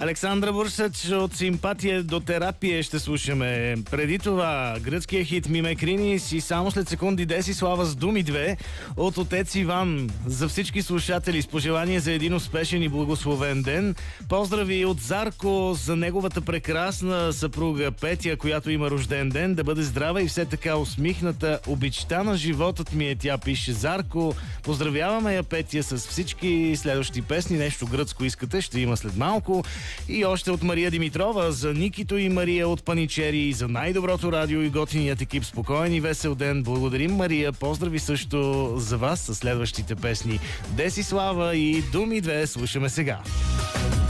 Александра Бурсач от Симпатия до терапия ще слушаме. Преди това гръцкия хит Миме Кринис и само след секунди Десислава с Думи 2 от отец Иван. За всички слушатели с пожелание за един успешен и благословен ден. Поздрави от Зарко за неговата прекрасна съпруга Петя, която има рожден ден. Да бъде здрава и все така усмихната. Обичта на животът ми е тя, пише Зарко. Поздравяваме я Петя с всички следващи песни. Нещо гръцко искате, ще има след малко. И още от Мария Димитрова за Никито и Мария от Паничери, за най-доброто радио и готиният екип. Спокоен и весел ден. Благодарим, Мария. Поздрави също за вас със следващите песни. Десислава и Думи 2 слушаме сега.